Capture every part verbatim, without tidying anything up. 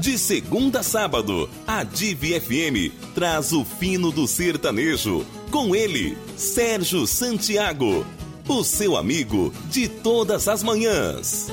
De segunda a sábado, a Divi F M traz o fino do sertanejo. Com ele, Sérgio Santiago, o seu amigo de todas as manhãs.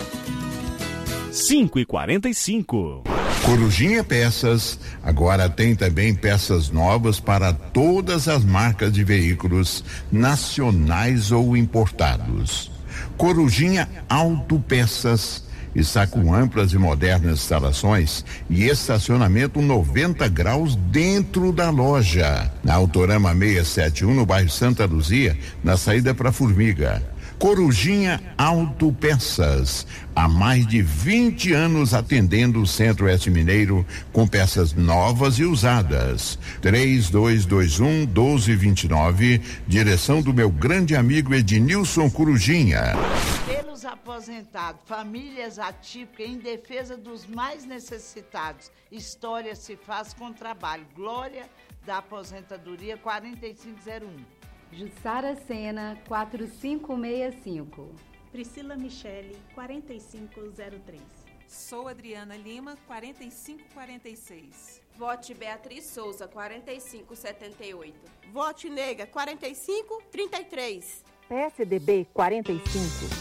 cinco e quarenta e cinco. Corujinha Peças agora tem também peças novas para todas as marcas de veículos nacionais ou importados. Corujinha Autopeças está com amplas e modernas instalações e estacionamento noventa graus dentro da loja. Na Autorama seiscentos e setenta e um, no bairro Santa Luzia, na saída para Formiga. Corujinha Autopeças, há mais de vinte anos atendendo o Centro-Oeste Mineiro com peças novas e usadas. três dois dois um, um dois dois nove, direção do meu grande amigo Ednilson Corujinha. Pelos aposentados, famílias atípicas em defesa dos mais necessitados. História se faz com trabalho. Glória da Aposentadoria quarenta e cinco zero um. Jussara Sena, quatro cinco seis cinco. Priscila Michele, quarenta e cinco zero três. Sou Adriana Lima, quarenta e cinco quarenta e seis. Vote Beatriz Souza, quarenta e cinco setenta e oito. Vote Nega, quarenta e cinco trinta e três. P S D B quarenta e cinco.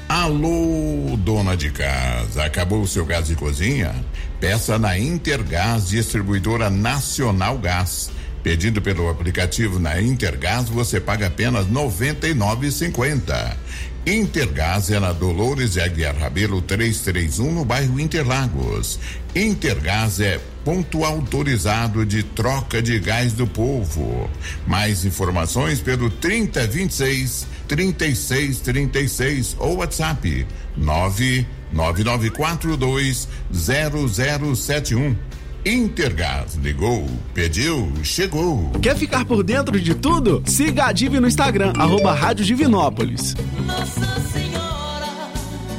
Alô, dona de casa, acabou o seu gás de cozinha? Peça na Intergás, distribuidora Nacional Gás. Pedindo pelo aplicativo na Intergás, você paga apenas noventa e nove reais e cinquenta centavos. Intergás é na Dolores de Aguiar Rabelo trezentos e trinta e um, no bairro Interlagos. Intergás é ponto autorizado de troca de gás do povo. Mais informações pelo trinta, vinte e seis, trinta e seis, trinta e seis ou WhatsApp nove nove nove quatro dois zero zero sete um. Intergás, ligou, pediu, chegou. Quer ficar por dentro de tudo? Siga a Divi no Instagram, arroba Rádio Divinópolis. Nossa Senhora,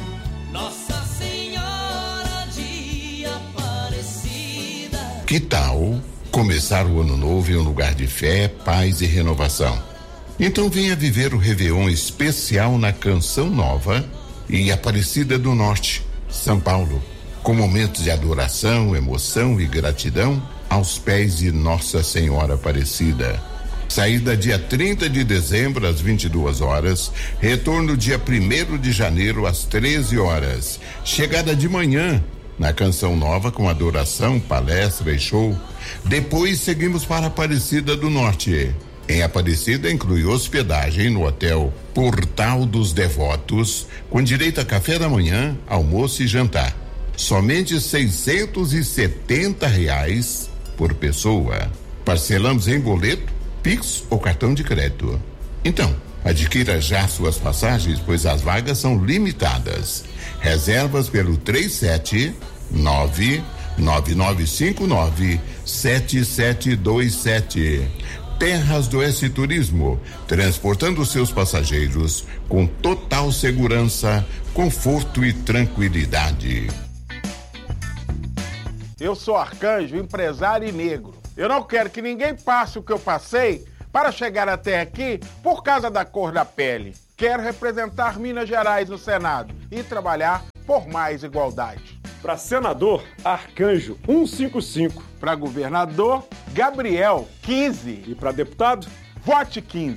Nossa Senhora de Aparecida. Que tal começar o ano novo em um lugar de fé, paz e renovação? Então venha viver o Réveillon especial na Canção Nova e Aparecida do Norte, São Paulo, com momentos de adoração, emoção e gratidão aos pés de Nossa Senhora Aparecida. Saída dia trinta de dezembro às vinte e duas horas, retorno dia primeiro de janeiro às treze horas. Chegada de manhã na Canção Nova com adoração, palestra e show. Depois seguimos para Aparecida do Norte. Em Aparecida inclui hospedagem no Hotel Portal dos Devotos, com direito a café da manhã, almoço e jantar. Somente seiscentos e setenta reais por pessoa. Parcelamos em boleto, Pix ou cartão de crédito. Então, adquira já suas passagens, pois as vagas são limitadas. Reservas pelo três sete nove nove nove cinco nove sete sete dois sete. Terras do Oeste Turismo, transportando seus passageiros com total segurança, conforto e tranquilidade. Eu sou Arcanjo, empresário e negro. Eu não quero que ninguém passe o que eu passei para chegar até aqui por causa da cor da pele. Quero representar Minas Gerais no Senado e trabalhar por mais igualdade. Para senador, Arcanjo cento e cinquenta e cinco. Para governador, Gabriel quinze. E para deputado, vote quinze.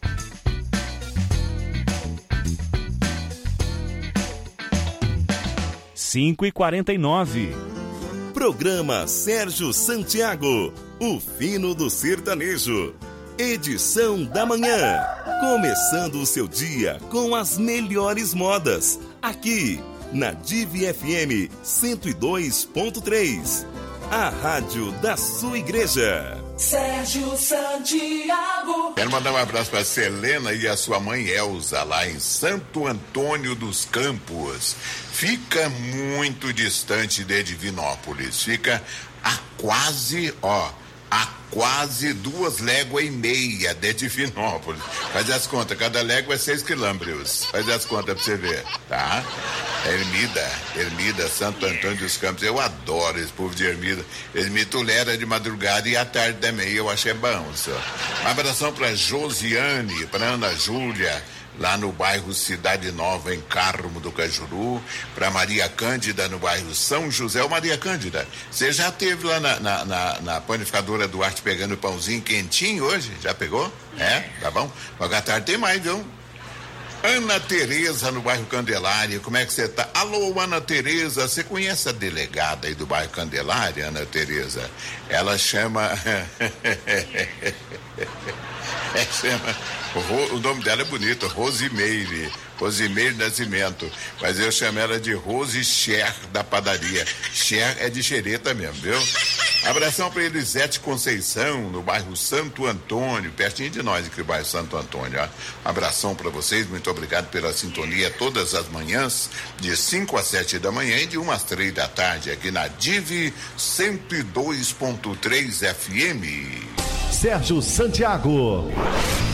cinco e quarenta e nove. Programa Sérgio Santiago, o fino do sertanejo. Edição da manhã. Começando o seu dia com as melhores modas. Aqui na Divi F M cento e dois ponto três. A rádio da sua igreja. Sérgio Santiago. Quero mandar um abraço para Selena e a sua mãe Elza, lá em Santo Antônio dos Campos. Fica muito distante de Divinópolis. Fica a quase, ó, a quase duas léguas e meia de Divinópolis. Faz as contas, cada légua é seis quilômetros. Faz as contas pra você ver, tá? Ermida, Ermida, Santo Antônio dos Campos. Eu adoro esse povo de Ermida. Eles me toleram de madrugada e à tarde também. Eu achei bom, só. Um abração pra Josiane, pra Ana Júlia, lá no bairro Cidade Nova, em Carmo do Cajuru, para Maria Cândida, no bairro São José. Ô, Maria Cândida, você já esteve lá na, na, na, na panificadora Duarte pegando pãozinho quentinho hoje? Já pegou? É? Tá bom? Logo à tarde tem mais, viu? Ana Tereza, no bairro Candelária, como é que você tá? Alô, Ana Tereza, você conhece a delegada aí do bairro Candelária, Ana Tereza? Ela chama... É, chama... O nome dela é bonito, Rosimeire, Rosimeire Nascimento, mas eu chamo ela de Rose Cher da padaria. Cher é de xereta mesmo, viu? Abração para Elisete Conceição, no bairro Santo Antônio, pertinho de nós aqui no bairro Santo Antônio, ó. Abração para vocês, muito obrigado pela sintonia todas as manhãs, de cinco às sete da manhã e de uma às três da tarde, aqui na D I V cento e dois ponto três F M. Sérgio Santiago.